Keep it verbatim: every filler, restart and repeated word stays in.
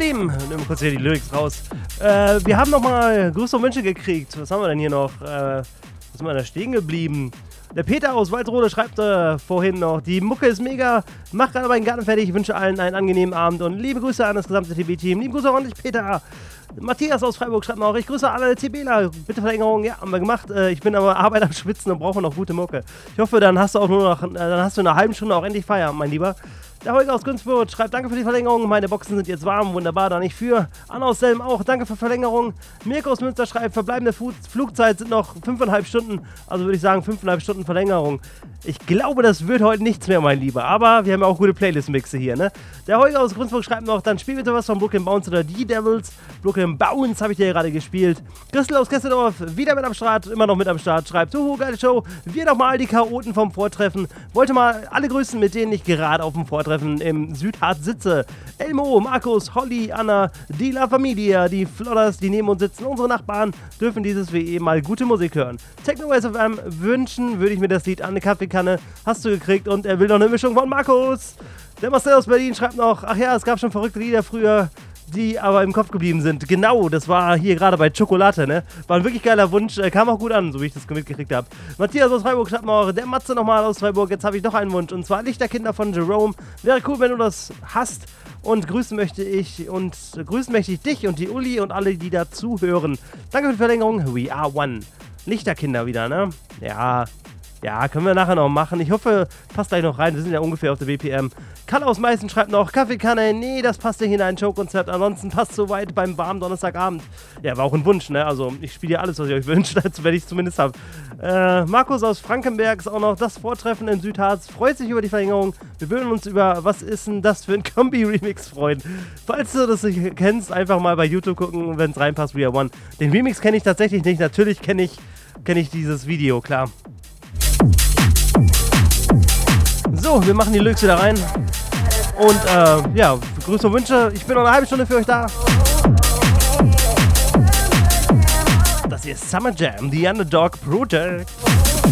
Team. Nehmen wir kurz hier die Lyrics raus. Äh, wir haben nochmal Grüße und Wünsche gekriegt. Was haben wir denn hier noch? Äh, was sind wir da stehen geblieben? Der Peter aus Waldrode schreibt äh, vorhin noch, die Mucke ist mega, macht gerade meinen Garten fertig, ich wünsche allen einen angenehmen Abend und liebe Grüße an das gesamte T V-Team. Liebe Grüße auch an dich, Peter. Matthias aus Freiburg schreibt noch, ich grüße alle TBler, bitte Verlängerung, ja, haben wir gemacht. Äh, ich bin aber Arbeit am Schwitzen und brauche noch gute Mucke. Ich hoffe, dann hast du auch nur noch, äh, dann hast du in einer halben Stunde auch endlich Feierabend, mein Lieber. Der Holger aus Günzburg schreibt, danke für die Verlängerung, meine Boxen sind jetzt warm, wunderbar, da nicht für. Anna aus Selm auch, danke für Verlängerung. Mirko aus Münster schreibt, verbleibende Fu- Flugzeit sind noch fünfeinhalb Stunden, also würde ich sagen fünfeinhalb Stunden Verlängerung. Ich glaube, das wird heute nichts mehr, mein Lieber, aber wir haben ja auch gute Playlist-Mixe hier, ne? Der Holger aus Günzburg schreibt noch, dann spiel bitte was von Brooklyn Bounce oder die Devils. Brooklyn Bounce habe ich dir ja gerade gespielt. Christel aus Kesseldorf, wieder mit am Start, immer noch mit am Start, schreibt, huhu, geile Show, wir nochmal die Chaoten vom Vortreffen. Wollte mal alle grüßen, mit denen ich gerade auf dem Vortreffen im Südharz sitze. Elmo, Markus, Holly, Anna, die La Familia, die Flodders, die neben uns sitzen, unsere Nachbarn, dürfen dieses W E mal gute Musik hören. Techno S F M wünschen würde ich mir das Lied an eine Kaffeekanne, hast du gekriegt und er will noch eine Mischung von Markus. Der Marcel aus Berlin schreibt noch, ach ja, es gab schon verrückte Lieder früher, die aber im Kopf geblieben sind. Genau, das war hier gerade bei Chocolate, ne? War ein wirklich geiler Wunsch, äh, kam auch gut an, so wie ich das mitgekriegt habe. Matthias aus Freiburg schreibt noch, der Matze nochmal aus Freiburg, jetzt habe ich noch einen Wunsch, und zwar Lichterkinder von Jerome. Wäre cool, wenn du das hast. Und grüßen möchte ich, und äh, grüßen möchte ich dich und die Uli und alle, die da zuhören. Danke für die Verlängerung, we are one. Lichterkinder wieder, ne? Ja, ja, können wir nachher noch machen. Ich hoffe, passt gleich noch rein. Wir sind ja ungefähr auf der B P M. Kalle aus Meißen schreibt noch, Kaffeekanne, nee, das passt nicht in ein Showkonzept. Ansonsten passt soweit beim warmen Donnerstagabend. Ja, war auch ein Wunsch, ne? Also, ich spiele ja alles, was ihr euch wünscht, als wenn ich es zumindest habe. Äh, Markus aus Frankenberg ist auch noch, das Vortreffen in Südharz, freut sich über die Verlängerung. Wir würden uns über, was ist denn das für ein Kombi-Remix freuen. Falls du das nicht kennst, einfach mal bei YouTube gucken, wenn es reinpasst, We Are One. Den Remix kenne ich tatsächlich nicht. Natürlich kenne ich, kenn ich dieses Video, klar. So, wir machen die Lyrics wieder rein. Und äh, ja, Grüße und Wünsche. Ich bin noch eine halbe Stunde für euch da. Das hier ist Summer Jam, The Underdog Project.